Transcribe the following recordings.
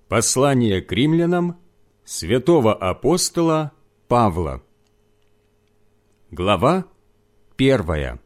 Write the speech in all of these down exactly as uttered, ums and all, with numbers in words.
Послание к римлянам святого апостола Павла. Глава первая.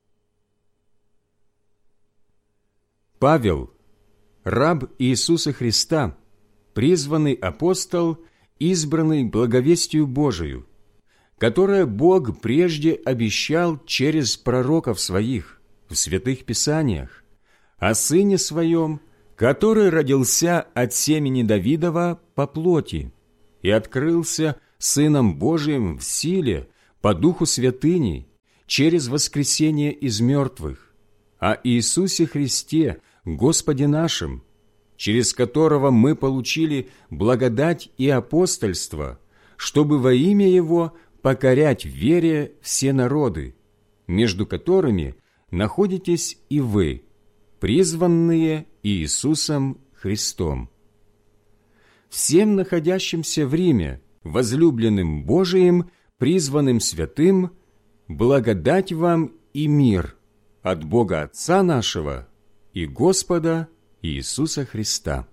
Павел, раб Иисуса Христа, призванный апостол, избранный благовестию Божию, которое Бог прежде обещал через пророков своих в святых Писаниях, о Сыне Своем, который родился от семени Давидова по плоти и открылся Сыном Божиим в силе по Духу Святыни через воскресение из мертвых, о Иисусе Христе, Господе нашим, через которого мы получили благодать и апостольство, чтобы во имя Его покорять в вере все народы, между которыми находитесь и вы, призванные Иисусом Христом. Всем находящимся в Риме, возлюбленным Божиим, призванным святым, благодать вам и мир от Бога Отца нашего и Господа Иисуса Христа.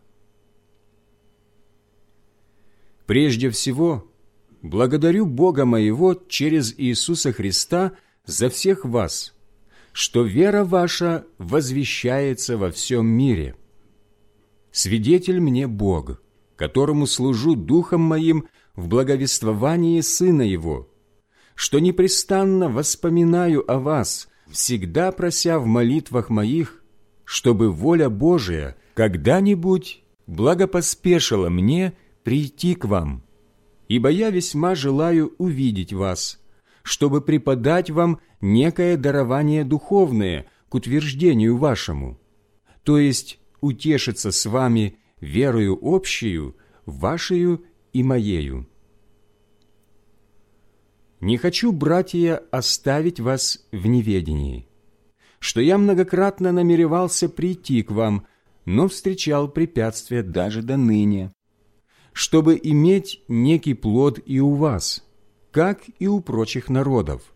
Прежде всего, благодарю Бога моего через Иисуса Христа за всех вас, что вера ваша возвещается во всем мире. Свидетель мне Бог, которому служу духом моим в благовествовании Сына Его, что непрестанно воспоминаю о вас, всегда прося в молитвах моих, чтобы воля Божия когда-нибудь благопоспешила мне прийти к вам, ибо я весьма желаю увидеть вас, чтобы преподать вам некое дарование духовное к утверждению вашему, то есть утешиться с вами верою общею, вашею и моею. Не хочу, братья, оставить вас в неведении, что я многократно намеревался прийти к вам, но встречал препятствия даже до ныне, чтобы иметь некий плод и у вас, как и у прочих народов.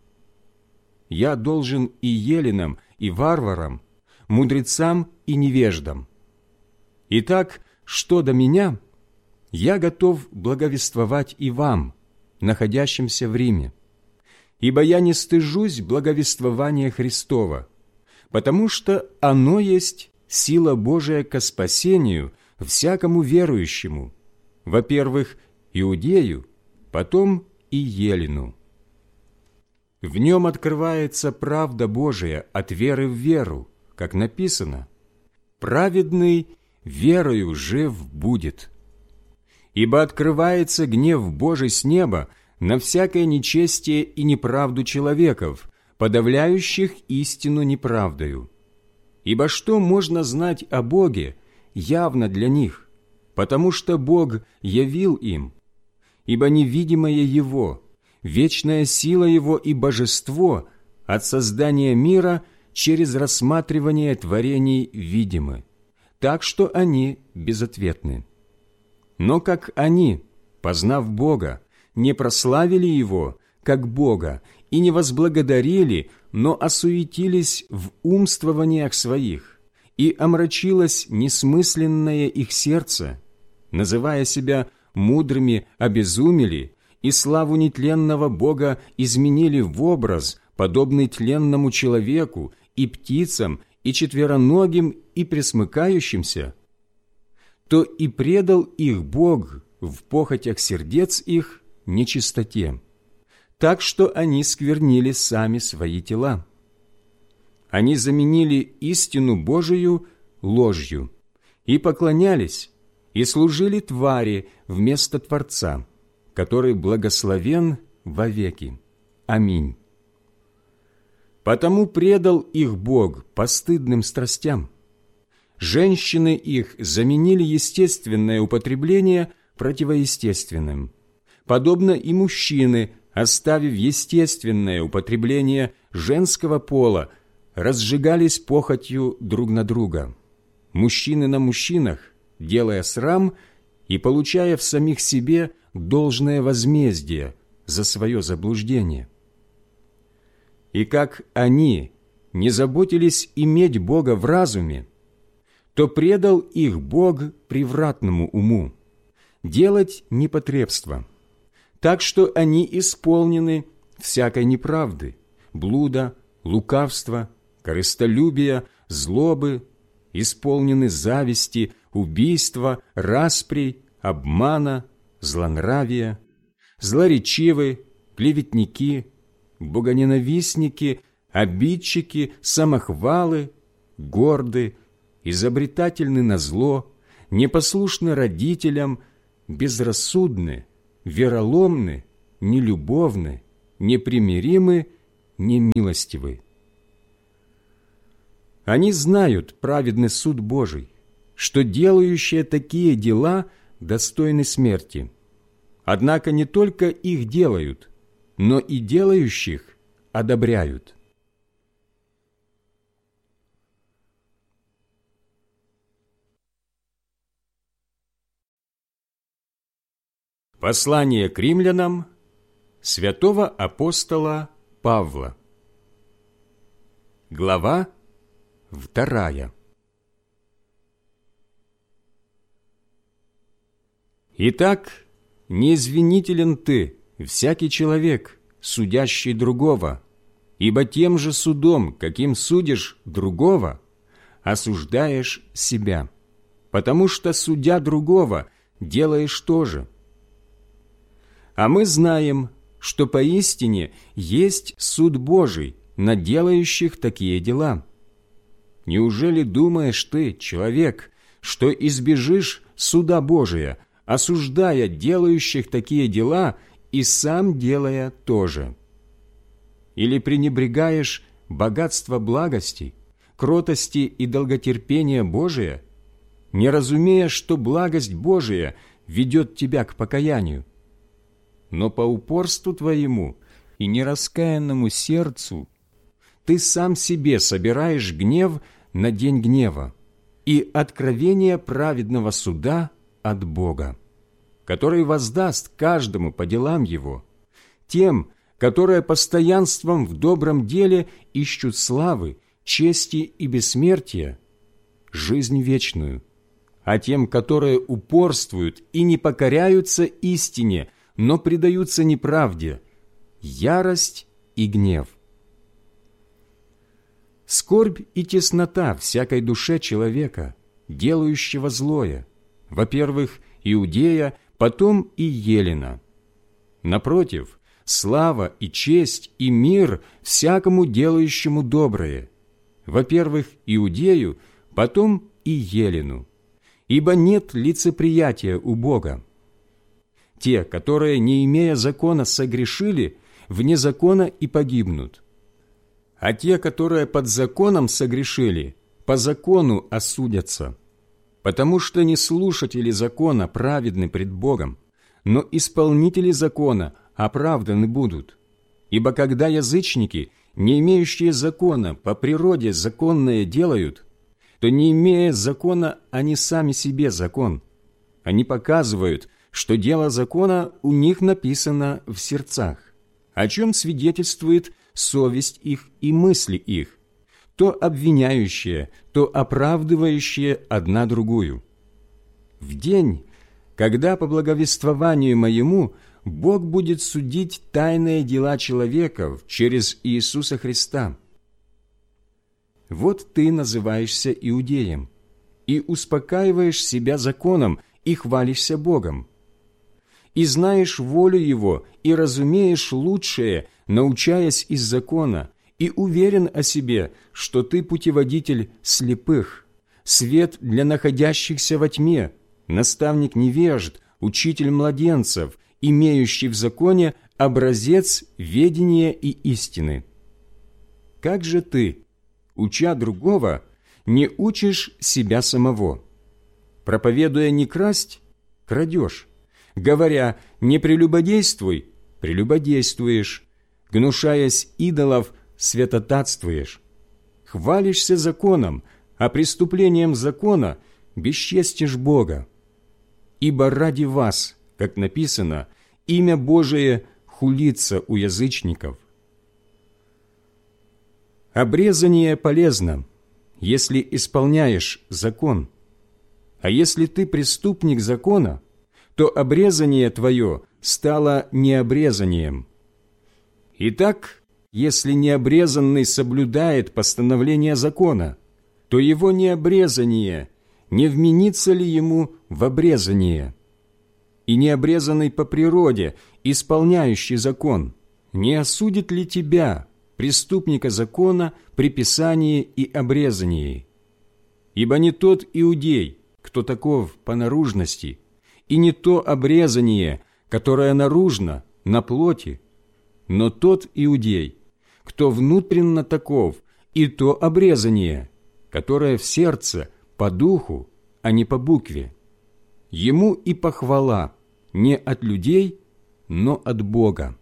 Я должен и еленам, и варварам, мудрецам и невеждам. Итак, что до меня, я готов благовествовать и вам, находящимся в Риме, ибо я не стыжусь благовествования Христова, потому что оно есть сила Божия ко спасению всякому верующему, во-первых, иудею, потом и елену. В нем открывается правда Божия от веры в веру, как написано: «Праведный верою жив будет». Ибо открывается гнев Божий с неба на всякое нечестие и неправду человеков, подавляющих истину неправдою. Ибо что можно знать о Боге явно для них, потому что Бог явил им, ибо невидимое Его, вечная сила Его и божество от создания мира через рассматривание творений видимы, так что они безответны. Но как они, познав Бога, не прославили Его, как Бога, и не возблагодарили, но осуетились в умствованиях своих, и омрачилось несмысленное их сердце, называя себя мудрыми, обезумели, и славу нетленного Бога изменили в образ, подобный тленному человеку, и птицам, и четвероногим, и пресмыкающимся, то и предал их Бог в похотях сердец их нечистоте, так что они сквернили сами свои тела. Они заменили истину Божию ложью и поклонялись, и служили твари вместо Творца, который благословен вовеки. Аминь. Потому предал их Бог постыдным страстям. Женщины их заменили естественное употребление противоестественным, подобно и мужчины, оставив естественное употребление женского пола, разжигались похотью друг на друга, мужчины на мужчинах, делая срам и получая в самих себе должное возмездие за свое заблуждение. И как они не заботились иметь Бога в разуме, то предал их Бог превратному уму, делать непотребство, так что они исполнены всякой неправды, блуда, лукавства, корыстолюбия, злобы, исполнены зависти, убийства, расприй, обмана, злонравия, злоречивы, клеветники, богоненавистники, обидчики, самохвалы, горды, изобретательны на зло, непослушны родителям, безрассудны, вероломны, нелюбовны, непримиримы, немилостивы. Они знают праведный суд Божий, что делающие такие дела достойны смерти. Однако не только их делают, но и делающих одобряют. Послание к римлянам святого апостола Павла. Глава вторая. Итак, не извинителен ты, всякий человек, судящий другого, ибо тем же судом, каким судишь другого, осуждаешь себя, потому что, судя другого, делаешь то же. А мы знаем, что поистине есть суд Божий на делающих такие дела. Неужели думаешь ты, человек, что избежишь суда Божия, осуждая делающих такие дела и сам делая то же? Или пренебрегаешь богатство благости, кротости и долготерпения Божия, не разумея, что благость Божия ведет тебя к покаянию? Но по упорству твоему и нераскаянному сердцу ты сам себе собираешь гнев на день гнева и откровение праведного суда от Бога, который воздаст каждому по делам его, тем, которые постоянством в добром деле ищут славы, чести и бессмертия, жизнь вечную, а тем, которые упорствуют и не покоряются истине, но предаются неправде, ярость и гнев. Скорбь и теснота всякой душе человека, делающего злое, во-первых, Иудея, потом и Елена. Напротив, слава и честь и мир всякому делающему доброе, во-первых, Иудею, потом и Елену, ибо нет лицеприятия у Бога. Те, которые, не имея закона, согрешили, вне закона и погибнут. А те, которые под законом согрешили, по закону осудятся, потому что не слушатели закона праведны пред Богом, но исполнители закона оправданы будут. Ибо когда язычники, не имеющие закона, по природе законное делают, то, не имея закона, они сами себе закон. Они показывают, что дело закона у них написано в сердцах, о чем свидетельствует совесть их и мысли их, то обвиняющие, то оправдывающие одна другую. В день, когда по благовествованию моему Бог будет судить тайные дела человеков через Иисуса Христа. Вот ты называешься иудеем и успокаиваешь себя законом и хвалишься Богом, и знаешь волю Его, и разумеешь лучшее, научаясь из закона, и уверен о себе, что ты путеводитель слепых, свет для находящихся во тьме, наставник невежд, учитель младенцев, имеющий в законе образец ведения и истины. Как же ты, уча другого, не учишь себя самого? Проповедуя не красть, крадешь. Говоря «не прелюбодействуй», прелюбодействуешь. Гнушаясь идолов, святотатствуешь. Хвалишься законом, а преступлением закона бесчестишь Бога. Ибо ради вас, как написано, имя Божие хулится у язычников. Обрезание полезно, если исполняешь закон. А если ты преступник закона, то обрезание твое стало необрезанием. Итак, если необрезанный соблюдает постановление закона, то его необрезание не вменится ли ему в обрезание? И необрезанный по природе, исполняющий закон, не осудит ли тебя, преступника закона, при писании и обрезании? Ибо не тот иудей, кто таков по наружности, и не то обрезание, которое наружно, на плоти, но тот иудей, кто внутренно таков, и то обрезание, которое в сердце, по духу, а не по букве. Ему и похвала не от людей, но от Бога.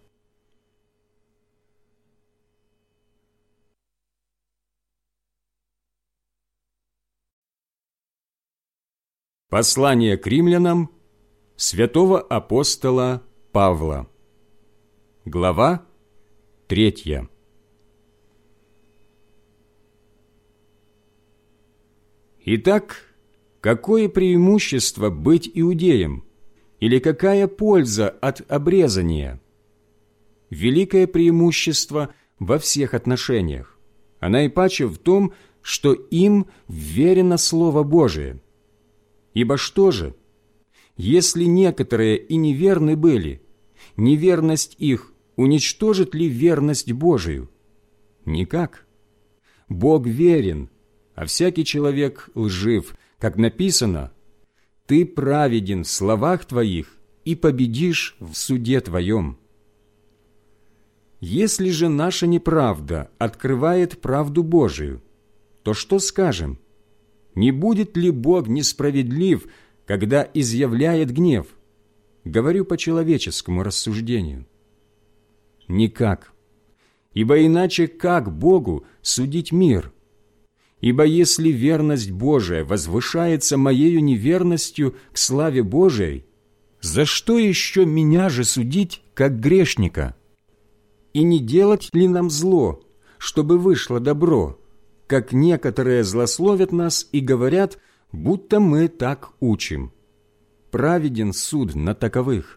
Послание к римлянам святого апостола Павла. Глава третья. Итак, какое преимущество быть иудеем, или какая польза от обрезания? Великое преимущество во всех отношениях, а наипаче в том, что им вверено Слово Божие. Ибо что же, если некоторые и неверны были, неверность их уничтожит ли верность Божию? Никак. Бог верен, а всякий человек лжив, как написано: «Ты праведен в словах твоих и победишь в суде твоем». Если же наша неправда открывает правду Божию, то что скажем? Не будет ли Бог несправедлив, когда изъявляет гнев? Говорю по человеческому рассуждению. Никак. Ибо иначе как Богу судить мир? Ибо если верность Божия возвышается моею неверностью к славе Божией, за что еще меня же судить, как грешника? И не делать ли нам зло, чтобы вышло добро, как некоторые злословят нас и говорят, будто мы так учим? Праведен суд на таковых.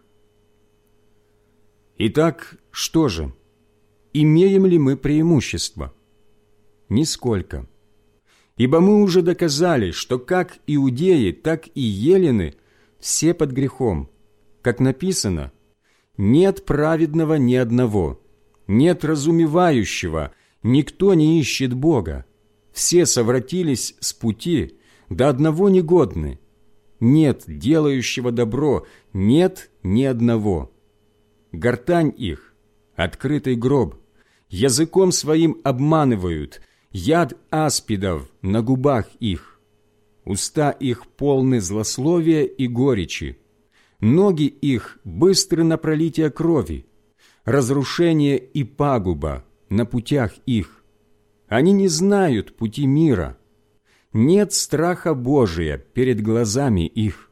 Итак, что же? Имеем ли мы преимущество? Нисколько. Ибо мы уже доказали, что как иудеи, так и елены все под грехом. Как написано: «Нет праведного ни одного, нет разумевающего, никто не ищет Бога. Все совратились с пути, до одного негодны. Нет делающего добро, нет ни одного. Гортань их — открытый гроб, языком своим обманывают, яд аспидов на губах их. Уста их полны злословия и горечи, ноги их быстры на пролитие крови, разрушение и пагуба на путях их. Они не знают пути мира, нет страха Божия перед глазами их.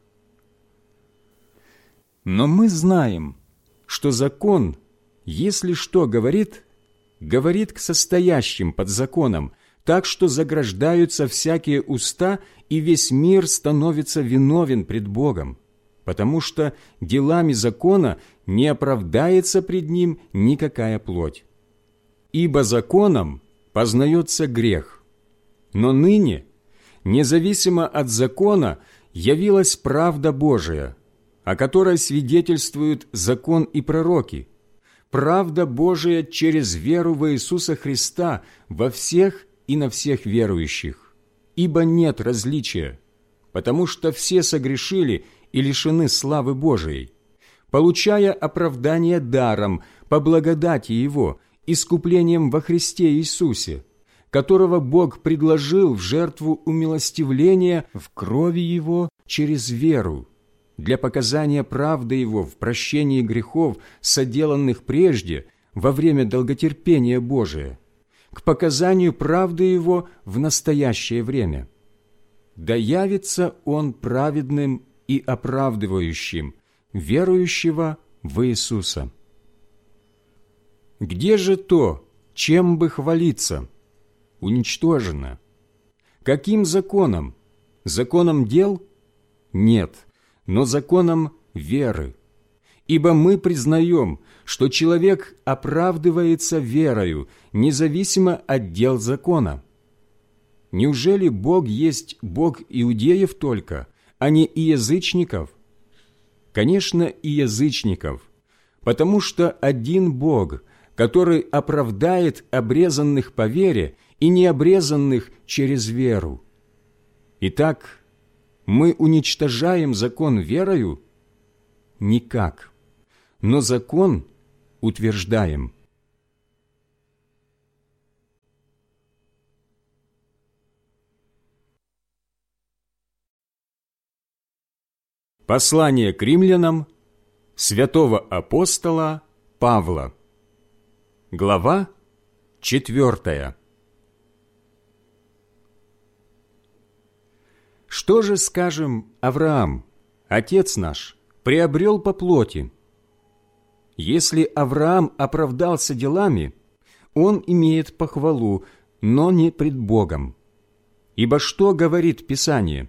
Но мы знаем, что закон, если что говорит, говорит к состоящим под законом, так что заграждаются всякие уста, и весь мир становится виновен пред Богом, потому что делами закона не оправдается пред Ним никакая плоть. Ибо законом познается грех, но ныне, независимо от закона, явилась правда Божия, о которой свидетельствуют закон и пророки, правда Божия через веру во Иисуса Христа во всех и на всех верующих. Ибо нет различия, потому что все согрешили и лишены славы Божией, получая оправдание даром по благодати Его, искуплением во Христе Иисусе, которого Бог предложил в жертву умилостивления в крови Его через веру, для показания правды Его в прощении грехов, соделанных прежде, во время долготерпения Божия, к показанию правды Его в настоящее время. Да явится Он праведным и оправдывающим верующего в Иисуса. Где же то, чем бы хвалиться? Уничтожено. Каким законом? Законом дел? Нет, но законом веры. Ибо мы признаем, что человек оправдывается верою, независимо от дел закона. Неужели Бог есть Бог иудеев только, а не и язычников? Конечно, и язычников, потому что один Бог, который оправдает обрезанных по вере и необрезанных через веру. Итак, мы уничтожаем закон верою? Никак. Но закон утверждаем. Послание к римлянам святого апостола Павла. Глава четвертая. Что же скажем, Авраам, отец наш, приобрел по плоти? Если Авраам оправдался делами, он имеет похвалу, но не пред Богом. Ибо что говорит Писание?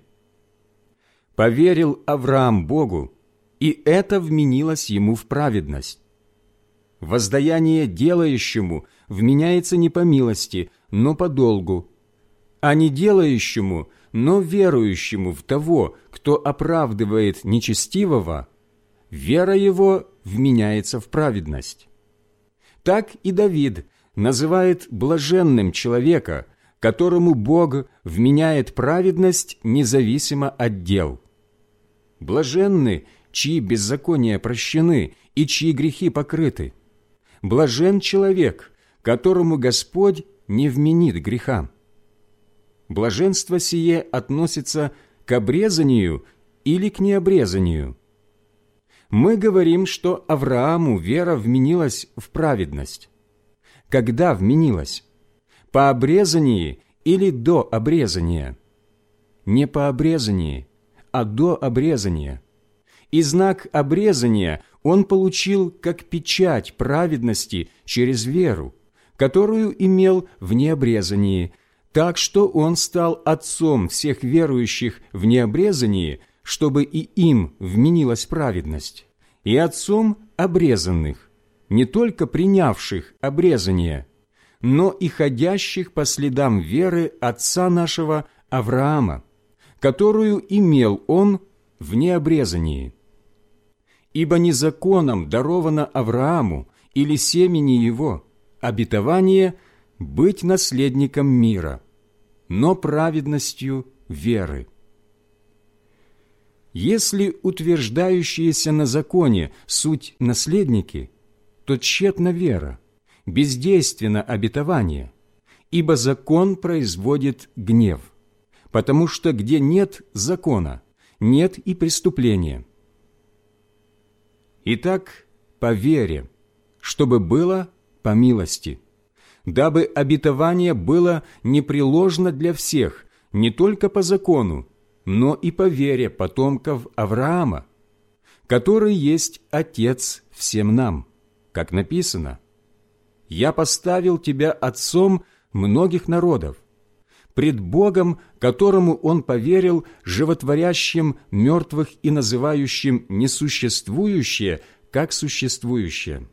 «Поверил Авраам Богу, и это вменилось ему в праведность». Воздаяние делающему вменяется не по милости, но по долгу, а не делающему, но верующему в того, кто оправдывает нечестивого, вера его вменяется в праведность. Так и Давид называет блаженным человека, которому Бог вменяет праведность независимо от дел. Блаженны, чьи беззакония прощены и чьи грехи покрыты. Блажен человек, которому Господь не вменит греха. Блаженство сие относится к обрезанию или к необрезанию. Мы говорим, что Аврааму вера вменилась в праведность. Когда вменилась? По обрезании или до обрезания? Не по обрезании, а до обрезания. И знак обрезания он получил как печать праведности через веру, которую имел в необрезании, так что он стал отцом всех верующих в необрезании, чтобы и им вменилась праведность, и отцом обрезанных, не только принявших обрезание, но и ходящих по следам веры отца нашего Авраама, которую имел он в необрезании. Ибо не законом даровано Аврааму или семени его обетование быть наследником мира, но праведностью веры. Если утверждающиеся на законе суть наследники, то тщетна вера, бездейственно обетование, ибо закон производит гнев, потому что где нет закона, нет и преступления. Итак, по вере, чтобы было по милости, дабы обетование было непреложно для всех, не только по закону, но и по вере потомков Авраама, который есть Отец всем нам, как написано: «Я поставил тебя отцом многих народов, пред Богом, которому он поверил, животворящим мертвых и называющим несуществующее, как существующее».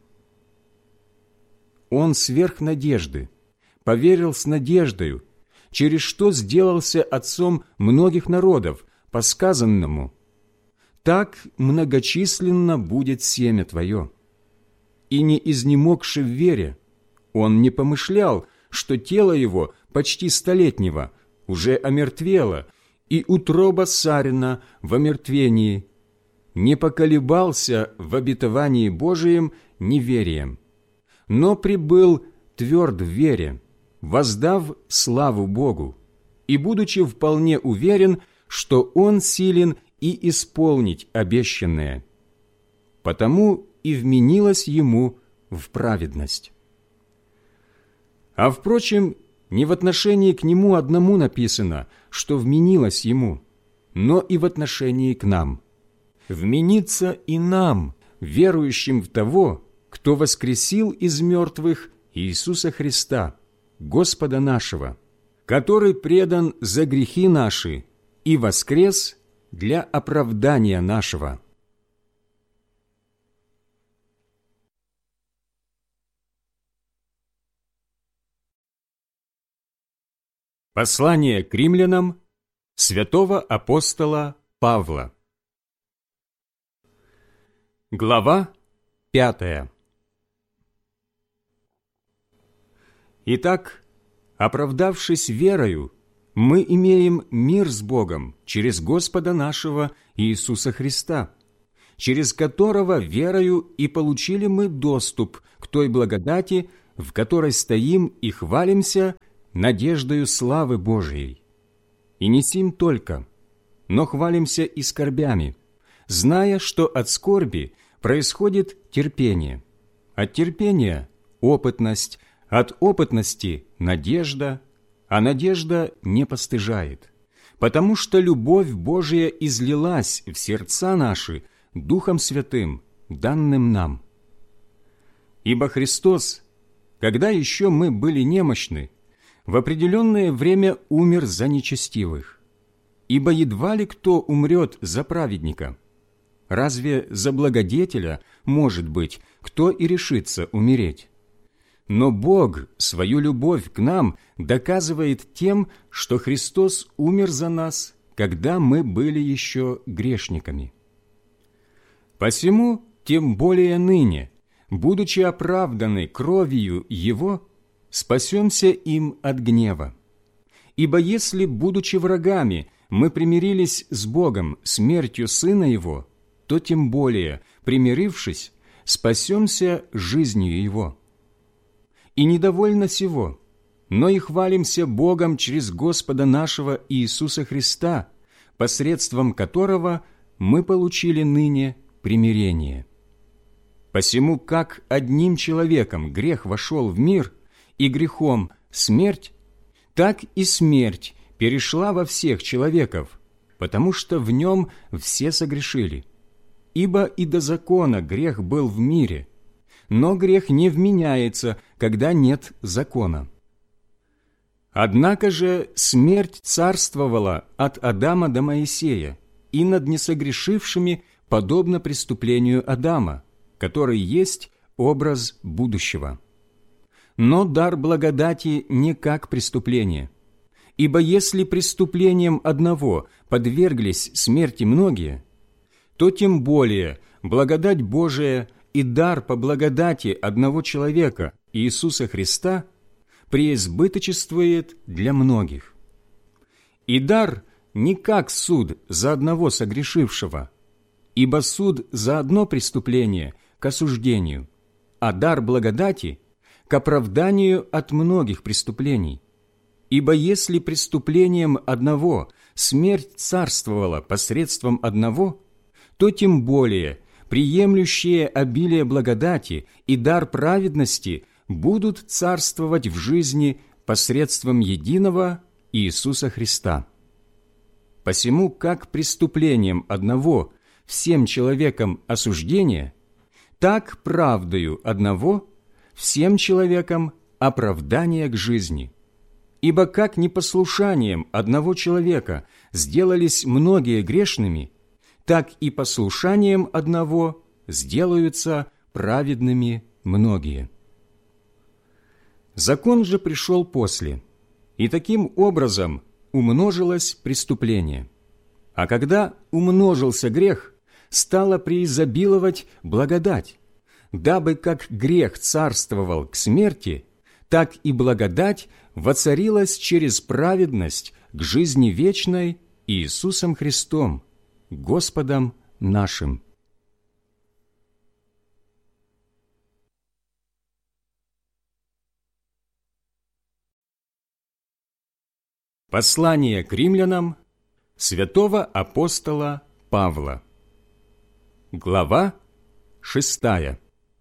Он сверх надежды, поверил с надеждою, через что сделался отцом многих народов, по сказанному: «Так многочисленно будет семя твое». И не изнемогши в вере, он не помышлял, что тело его почти столетнего уже омертвело, и утроба Сарина в омертвении, не поколебался в обетовании Божием неверием, но пребыл тверд в вере, воздав славу Богу, и будучи вполне уверен, что Он силен и исполнить обещанное. Потому и вменилось ему в праведность. А впрочем, не в отношении к нему одному написано, что вменилось ему, но и в отношении к нам. Вменится и нам, верующим в того, кто воскресил из мертвых Иисуса Христа, Господа нашего, который предан за грехи наши и воскрес для оправдания нашего». Послание к римлянам святого апостола Павла. Глава пятая. Итак, оправдавшись верою, мы имеем мир с Богом через Господа нашего Иисуса Христа, через которого верою и получили мы доступ к той благодати, в которой стоим и хвалимся надеждою славы Божией. И не сим только, но хвалимся и скорбями, зная, что от скорби происходит терпение, от терпения – опытность, от опытности – надежда, а надежда не постыжает, потому что любовь Божия излилась в сердца наши Духом Святым, данным нам. Ибо Христос, когда еще мы были немощны, в определенное время умер за нечестивых. Ибо едва ли кто умрет за праведника. Разве за благодетеля, может быть, кто и решится умереть? Но Бог свою любовь к нам доказывает тем, что Христос умер за нас, когда мы были еще грешниками. Посему, тем более ныне, будучи оправданы кровью Его, спасемся им от гнева. Ибо если, будучи врагами, мы примирились с Богом смертью Сына Его, то тем более, примирившись, спасемся жизнью Его. И недовольно сего, но и хвалимся Богом через Господа нашего Иисуса Христа, посредством которого мы получили ныне примирение. Посему, как одним человеком грех вошел в мир, и грехом смерть, так и смерть перешла во всех человеков, потому что в нем все согрешили. Ибо и до закона грех был в мире, но грех не вменяется, когда нет закона. Однако же смерть царствовала от Адама до Моисея и над несогрешившими, подобно преступлению Адама, который есть образ будущего. Но дар благодати не как преступление. Ибо если преступлением одного подверглись смерти многие, то тем более благодать Божия и дар по благодати одного человека, Иисуса Христа, преизбыточествует для многих. И дар не как суд за одного согрешившего, ибо суд за одно преступление к осуждению, а дар благодати – к оправданию от многих преступлений. Ибо если преступлением одного смерть царствовала посредством одного, то тем более приемлющие обилие благодати и дар праведности будут царствовать в жизни посредством единого Иисуса Христа. Посему, как преступлением одного всем человекам осуждение, так правдою одного всем человекам оправдание к жизни. Ибо как непослушанием одного человека сделались многие грешными, так и послушанием одного сделаются праведными многие. Закон же пришел после, и таким образом умножилось преступление. А когда умножился грех, стала преизобиловать благодать, дабы как грех царствовал к смерти, так и благодать воцарилась через праведность к жизни вечной Иисусом Христом, Господом нашим. Послание к римлянам святого апостола Павла. Глава шестая.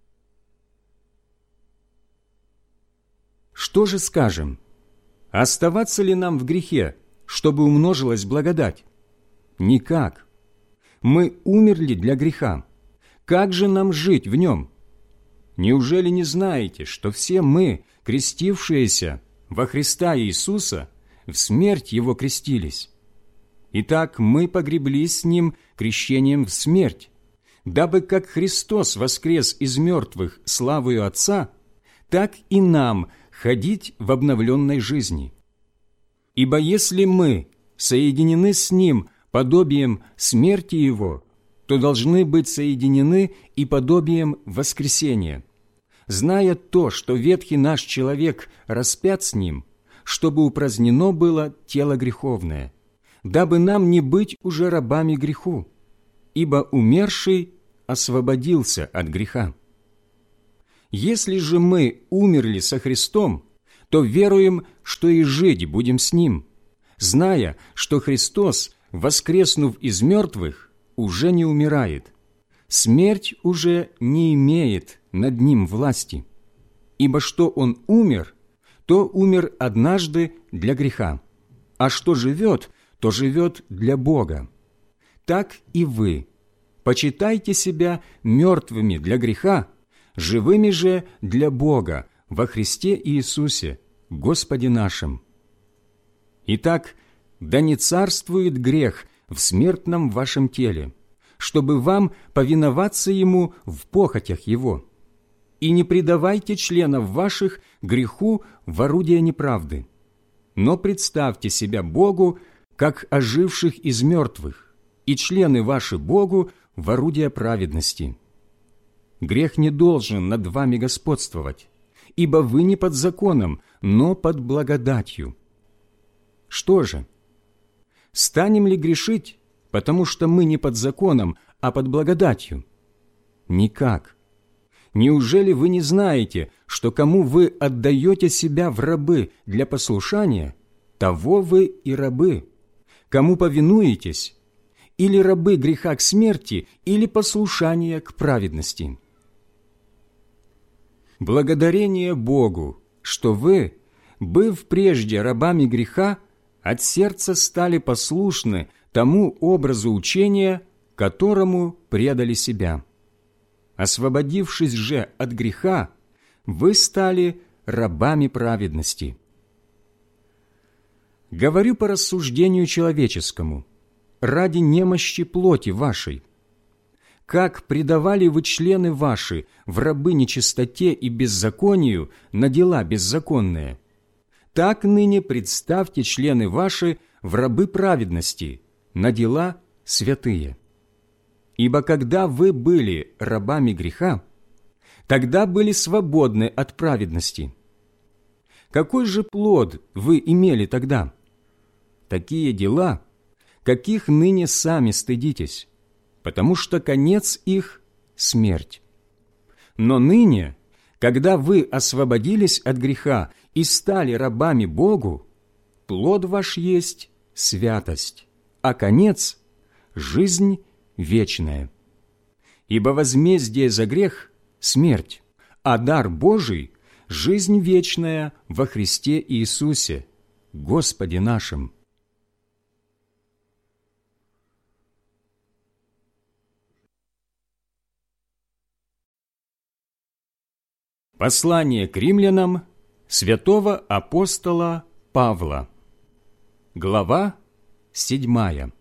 Что же скажем? Оставаться ли нам в грехе, чтобы умножилась благодать? Никак. Мы умерли для греха. Как же нам жить в нем? Неужели не знаете, что все мы, крестившиеся во Христа Иисуса, в смерть Его крестились. Итак, мы погреблись с Ним крещением в смерть, дабы как Христос воскрес из мертвых славою Отца, так и нам ходить в обновленной жизни. Ибо если мы соединены с Ним подобием смерти Его, то должны быть соединены и подобием воскресения, зная то, что ветхий наш человек распят с Ним, чтобы упразднено было тело греховное, дабы нам не быть уже рабами греху, ибо умерший освободился от греха. Если же мы умерли со Христом, то веруем, что и жить будем с Ним, зная, что Христос, воскреснув из мертвых, уже не умирает. Смерть уже не имеет над Ним власти, ибо что Он умер, то умер однажды для греха, а что живет, то живет для Бога. Так и вы почитайте себя мертвыми для греха, живыми же для Бога во Христе Иисусе, Господе нашим. Итак, да не царствует грех в смертном вашем теле, чтобы вам повиноваться Ему в похотях Его. И не предавайте членов ваших греху в орудие неправды, но представьте себя Богу, как оживших из мертвых, и члены ваши Богу в орудие праведности. Грех не должен над вами господствовать, ибо вы не под законом, но под благодатью. Что же? Станем ли грешить, потому что мы не под законом, а под благодатью? Никак. Неужели вы не знаете, что кому вы отдаете себя в рабы для послушания, того вы и рабы? Кому повинуетесь, или рабы греха к смерти, или послушания к праведности? Благодарение Богу, что вы, быв прежде рабами греха, от сердца стали послушны тому образу учения, которому предали себя. Освободившись же от греха, вы стали рабами праведности. Говорю по рассуждению человеческому, ради немощи плоти вашей. Как предавали вы члены ваши в рабы нечистоте и беззаконию на дела беззаконные, так ныне представьте члены ваши в рабы праведности на дела святые. Ибо когда вы были рабами греха, тогда были свободны от праведности. Какой же плод вы имели тогда? Такие дела, каких ныне сами стыдитесь, потому что конец их – смерть. Но ныне, когда вы освободились от греха и стали рабами Богу, плод ваш есть святость, а конец – жизнь вечная. Ибо возмездие за грех – смерть, а дар Божий – жизнь вечная во Христе Иисусе, Господе нашим. Послание к римлянам святого апостола Павла. Глава седьмая.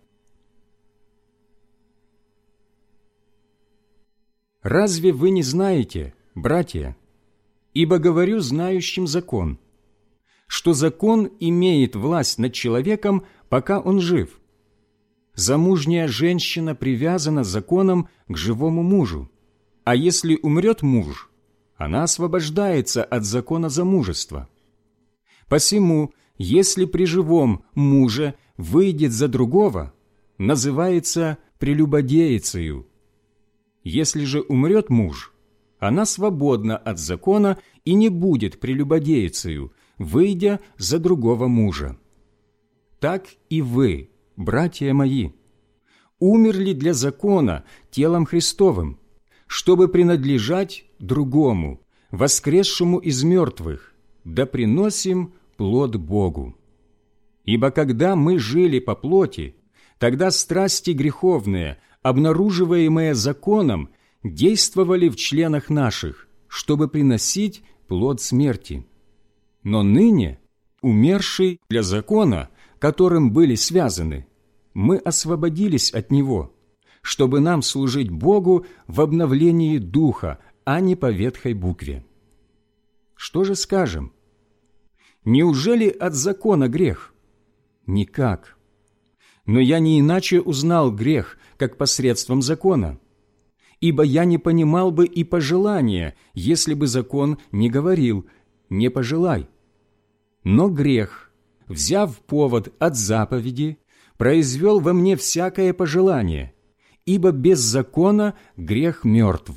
Разве вы не знаете, братья, ибо говорю знающим закон, что закон имеет власть над человеком, пока он жив? Замужняя женщина привязана законом к живому мужу, а если умрет муж, она освобождается от закона замужества. Посему, если при живом муже выйдет за другого, называется прелюбодеицею. Если же умрет муж, она свободна от закона и не будет прелюбодеицею, выйдя за другого мужа. Так и вы, братья мои, умерли для закона телом Христовым, чтобы принадлежать другому, воскресшему из мертвых, да приносим плод Богу. Ибо когда мы жили по плоти, тогда страсти греховные, обнаруживаемые законом, действовали в членах наших, чтобы приносить плод смерти. Но ныне умерший для закона, которым были связаны, мы освободились от него, чтобы нам служить Богу в обновлении духа, а не по ветхой букве. Что же скажем? Неужели от закона грех? Никак. Но я не иначе узнал грех, как посредством закона. Ибо я не понимал бы и пожелания, если бы закон не говорил «не пожелай». Но грех, взяв повод от заповеди, произвел во мне всякое пожелание, ибо без закона грех мертв.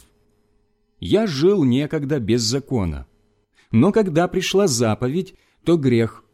Я жил некогда без закона, но когда пришла заповедь, то грех